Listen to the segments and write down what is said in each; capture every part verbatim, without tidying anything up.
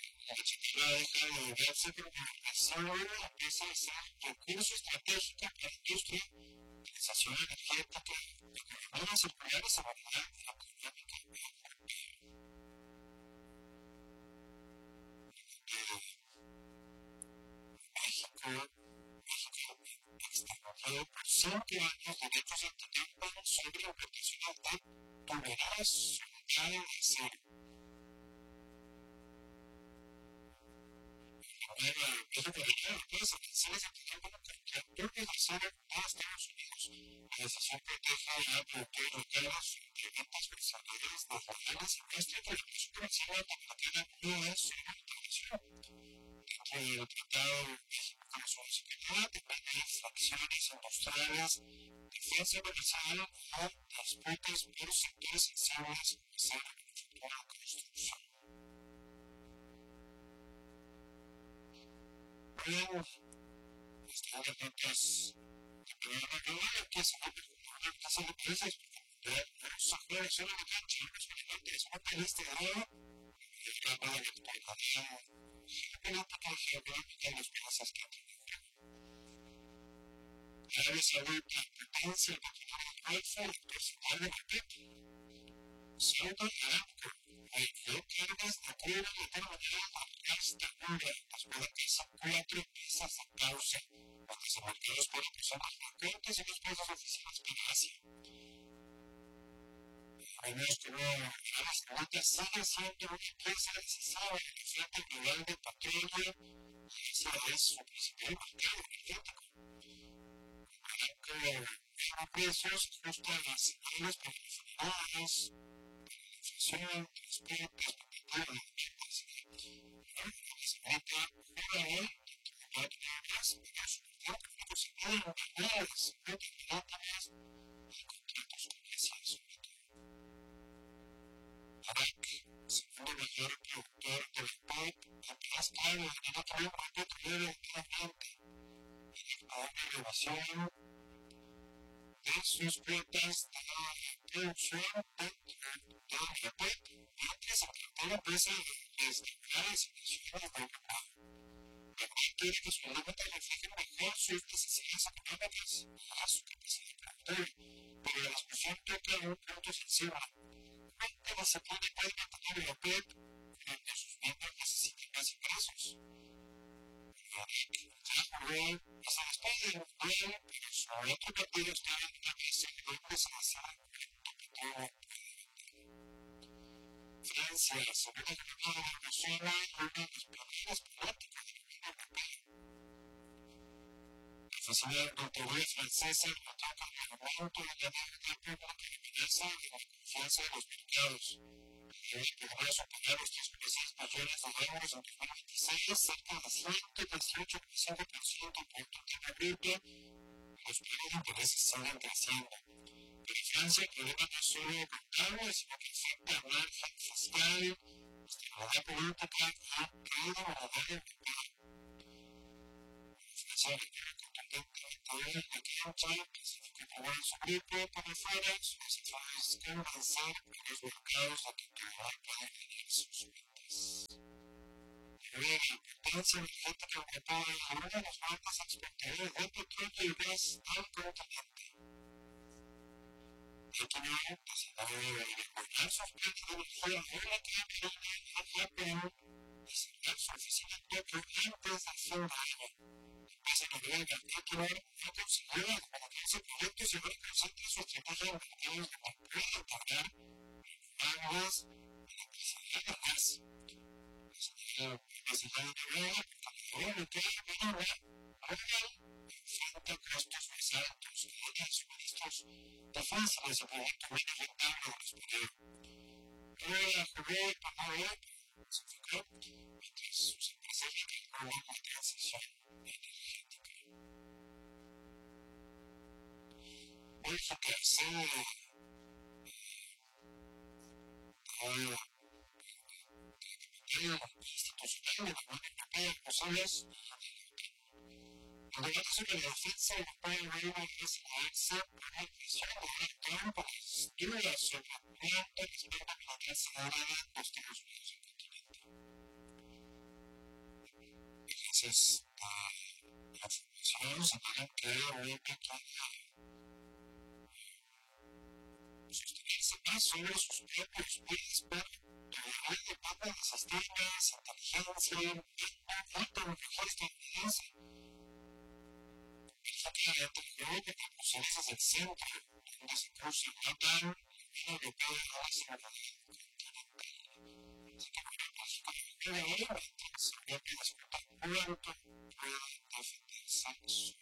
la China deja de verse como reserva y empieza a ser recurso estratégico para la industria, utilización energética, economía circular y seguridad económica europea. México, México extranjero por cinco años derechos a tener pago sobre importaciones de tuberías soldadas de acero. México requiere todas las sanciones aplicar como contractor de acero a Estados Unidos. La decisión protege a productores locales frente a ventas personales desleales y muestra que la presión comercial norteamericana no es una intervención. Dentro del tratado, México comenzó a secretaría depende de fracciones industriales, defensa comercial y disputas por sectores sensibles como acero, manufactura y construcción. Bien, están las notas de primer regular que se van a performar en casa de empresas porque los actores son la cancha, los militantes son países de oro y el campo de la actualidad geopolítica y geográfica de los países que tienen. Arabia Saudita potencia el maquinaria del Golfo y el personal de la P E P. Saudi Aramco adquirió cargas de crudo de tal manera a esta hora después de que hizo cuatro meses de pausa, donde se marcaron por personas frecuentes y los precios oficiales para Asia. Vemos como Arabia Saudita sigue siendo una empresa decisiva en la oferta global de petróleo y ese es su principal mercado energético. Aramco baja precios, ajusta las señales para los refinerías, inflación, transporte, expectativa de electricidad. Arabia Saudita juega hoy dentro de cuatro años para soportar una posibilidad de unidades, rutas marítimas y contratos comerciales sobre todo. Irak, segundo mayor productor de la P E P, empieza claro en el equilibrio petrolero internamente y dictó una revisión de sus cuotas de producción dentro de la P E P mientras intentó la empresa restaurar las inversiones de Europa. La P E P quiere que sus límites reflejen mejor sus necesidades económicas y su capacidad productiva, pero la discusión toca un punto sensible. ¿Cuánta disciplina puede mantener la P E P cuando sus miembros necesitan más ingresos? Irak ya jugó y se despide de un duelo, pero su otro partido está en una crisis donde se decide cuánto petróleo puede vender. Francia, segunda economía de la eurozona y uno de los pilares políticos de la Unión Europea. La oficina de auditoría francesa ataca el aumento de la deuda pública y amenaza de la confianza de los mercados. Que podría superar los tres coma seis millones de euros en dos mil veintiséis, cerca de ciento dieciocho coma cinco por ciento del Producto Bruto. Los pagos de intereses siguen creciendo. Pero Francia el problema no es solo contable, sino que afecta a margen fiscal, estabilidad política y caída monetaria europea. Francia requiere contundentemente hoy la cancha que significa probar su grupo por afuera, su necesidad es convencer a los mercados de que todavía pueden ganar sus ventas. Debido a la importancia energética europea y una de las marcas exportadoras de petróleo y gas al continente. Equinor decidió mejorar sus plantas de energía eólica marina en Japón y cerrar su oficina en Tokio antes del fin de año. La empresa noruega Equinor ha conseguido adjudicarse proyectos y ahora concentra su estrategia en mercados donde puede cargar renovables, electricidad y gas. La capacidad noruega, por eólica y marina, aún enfrenta costos más altos, cadena de suministros difíciles y proyectos menos rentables de responder. Noruega jugó y pagó hoy, se enfocó, mientras sus empresarios calculan la transición energética. Bélgica sede de la institucional de la Unión Europea, Bruselas, el debate sobre la defensa europea luego de señalarse por la presión de Donald Trump por las dudas sobre cuánto respecto a la militar sagrada de los Estados Unidos del continente. índices de la formación señalan que hoy pequeña sostenerse más sobre sus propios pies, pero todavía depende de sistemas, inteligencia y tecnología estadounidense. El jefe tecnológico de posiciones del centro, donde se cruza la OTAN, la Unión Europea y la seguridad continental. Así que Europa es como un nuevo mientras se vuelve a disputar cuánto puede defenderse sola.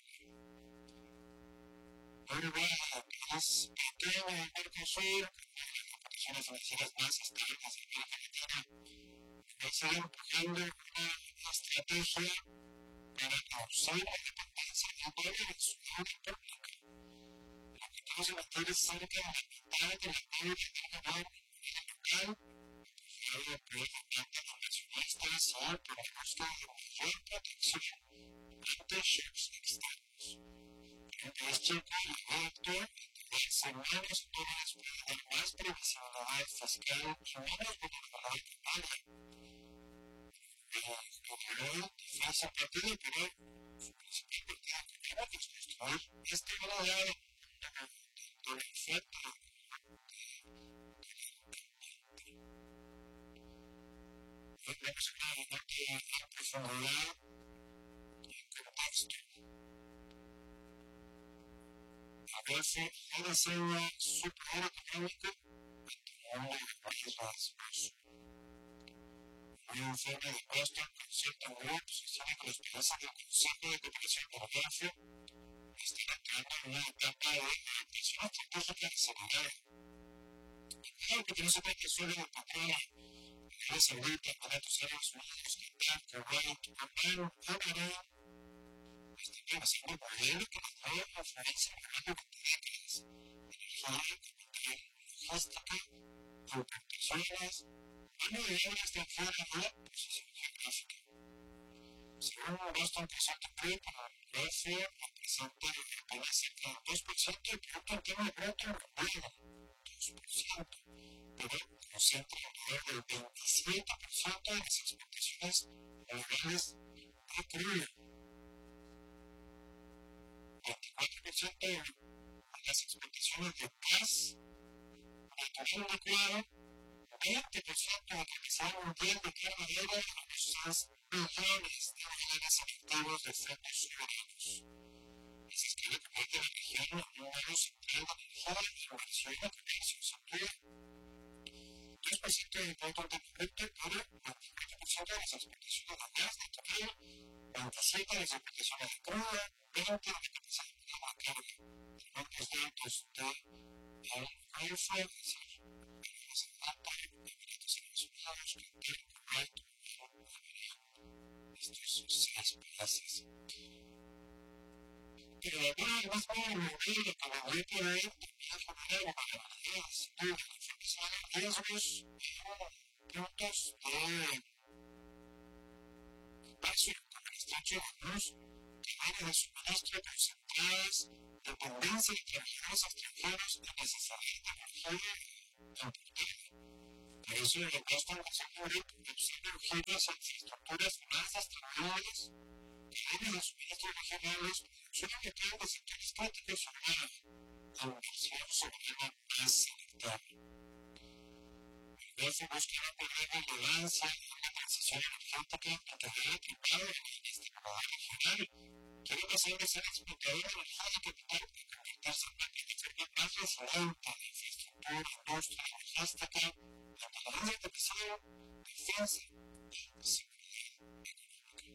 Uruguay es pequeño en Mercosur, una de las competiciones financieras más estables de América Latina. Y sigue empujando una estrategia para causar la dependencia del dólar en su deuda pública. Lo que quiere meter es cerca de la mitad de la deuda del gobierno a nivel local, apoyado por gobiernos nacionalistas y por la búsqueda de mayor protección ante shocks externos. Es chico y alto, entregarse menos dólares puede dar más previsibilidad fiscal y menos vulnerabilidad cambiaria. Lo difícil partido, pero su principal partida que tenemos es construir este grado de la oferta vamos a hablar en profundidad y en contexto. A veces no desea su poder económico ante el mundo de los países básicos. Un informe de Boston Consulting Group sostiene que los países del Consejo de Cooperación Demográfica están entrando en una etapa de adaptación estratégica acelerada. Claro que no se trata solo de petróleo, Arabia Saudita, Emiratos Árabes Unidos, Qatar, Kuwait, Omán, Bahrein, están haciendo modelo que nos da una influencia en el mundo de décadas. Energía, capital, logística, importaciones, mano de obra extranjera y posición geográfica. Según Boston Consulting Group, la B C representa apenas cerca del dos por ciento del Producto Interno Bruto europeo, dos por ciento, pero concentra alrededor del veintisiete por ciento de las exportaciones globales de crudo, veinticuatro por ciento de las exportaciones de gas natural licuado, veinte por ciento de la capacidad mundial de carga de oro a los seis billones de dólares efectivos de fondos soberanos. Y se escribe que convierte la región en un nuevo central de energía, inversión y comercio, sin duda. dos por ciento del Producto Interno Bruto para veinticuatro por ciento de las exportaciones de gas natural, veintisiete por ciento de las exportaciones de crudo, veinte por ciento de la capacidad mundial de carga. Según los datos del Golfo, es decir, Alta, Emiratos Árabes Unidos, Qatar, Kuwait, Bahrein, estos seis países. Pero ahora el mismo modelo de economía por ahí también genera vulnerabilidades, sin duda, la información de riesgos en puntos de paso como el estrecho de Hormuz, cadenas de suministro concentradas, dependencia de trabajadores extranjeros y necesidad de energía importada. Por eso, el Boston Consulting Group observa un giro hacia infraestructuras más distribuidas, cadenas de suministro regionales, producción local de sectores críticos y una inversión soberana más selectiva. El Golfo buscará perder relevancia en una transición energética integrada y tripada en la inestabilidad regional. Quiere pasar de ser exportador de energía de capital a convertirse en una plataforma más resiliente de infraestructura, industria, logística, inteligencia artificial, defensa y seguridad económica.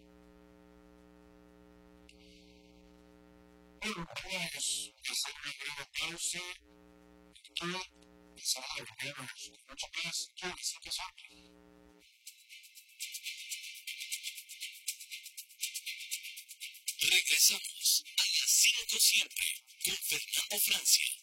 Bueno, vamos a hacer una breve pausa aquí, empezar a volvernos con mucho más aquí en esta ocasión. Regresamos a las cinco siempre con Fernando Francia.